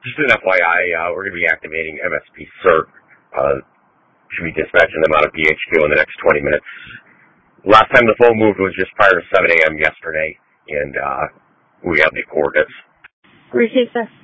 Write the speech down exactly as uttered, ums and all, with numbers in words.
Just an F Y I, uh, we're going to be activating M S P CERT. Uh, should be dispatching them out of B H Q in the next twenty minutes. Last time the phone moved was just prior to seven a.m. yesterday, and uh, we have the coordinates. Receive, sir.